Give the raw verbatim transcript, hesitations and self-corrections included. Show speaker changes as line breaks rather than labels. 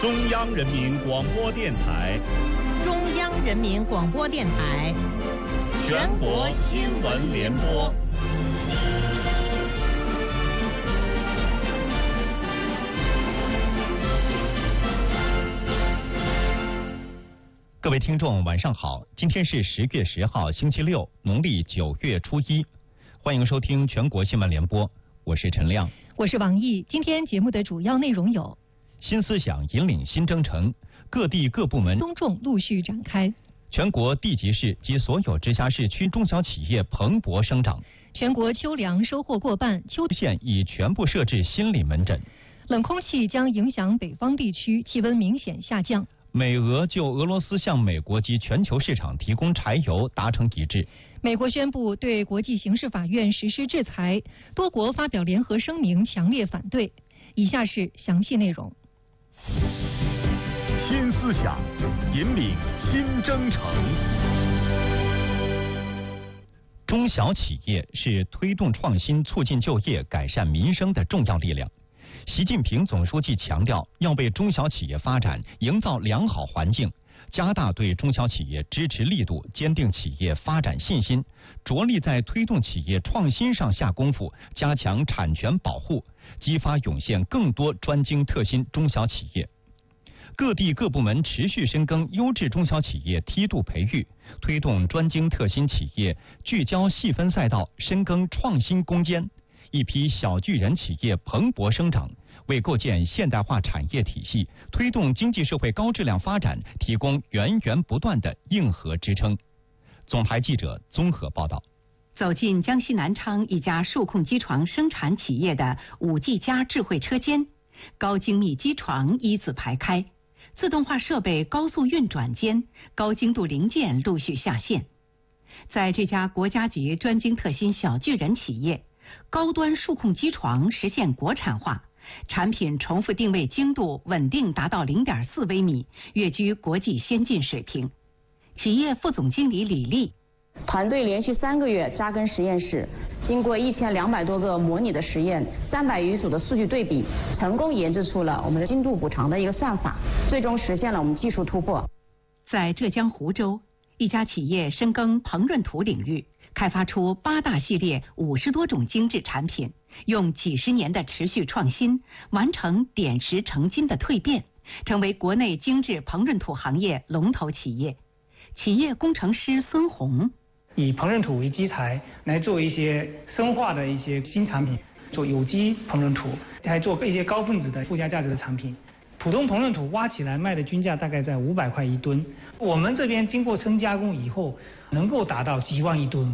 中央人民广播电台，
中央人民广播电台，
全国新闻联播。
各位听众，晚上好！今天是十月十号，星期六，农历九月初一，欢迎收听全国新闻联播，我是陈亮，
我是王毅。今天节目的主要内容有：
新思想引领新征程，各地各部门
公众陆续展开；
全国地级市及所有直辖市区中小企业蓬勃生长；
全国秋粮收获过半，秋
县已全部设置心理门诊；
冷空气将影响北方地区，气温明显下降。
美俄就俄罗斯向美国及全球市场提供柴油达成一致。
美国宣布对国际刑事法院实施制裁，多国发表联合声明强烈反对。以下是详细内容。
新思想引领新征程。
中小企业是推动创新、促进就业、改善民生的重要力量。习近平总书记强调，要为中小企业发展营造良好环境，加大对中小企业支持力度，坚定企业发展信心，着力在推动企业创新上下功夫，加强产权保护，激发涌现更多专精特新中小企业。各地各部门持续深耕优质中小企业梯度培育，推动专精特新企业聚焦细分赛道，深耕创新攻坚。一批小巨人企业蓬勃生长，为构建现代化产业体系、推动经济社会高质量发展提供源源不断的硬核支撑。总台记者综合报道。
走进江西南昌一家数控机床生产企业的五 G 加智慧车间，高精密机床一字排开，自动化设备高速运转间，高精度零件陆续下线。在这家国家级专精特新小巨人企业，高端数控机床实现国产化，产品重复定位精度稳定达到 零点四微米，跃居国际先进水平。企业副总经理李丽，
团队连续三个月扎根实验室，经过一千两百多个模拟的实验，三百余组的数据对比，成功研制出了我们的精度补偿的一个算法，最终实现了我们技术突破。
在浙江湖州，一家企业深耕膨润土领域，开发出八大系列五十多种精致产品，用几十年的持续创新，完成点石成金的蜕变，成为国内精致膨润土行业龙头企业。企业工程师孙红，
以膨润土为基材来做一些深化的一些新产品，做有机膨润土，还做一些高分子的附加价值的产品。普通膨润土挖起来卖的均价大概在五百块一吨，我们这边经过深加工以后，能够达到几万一吨。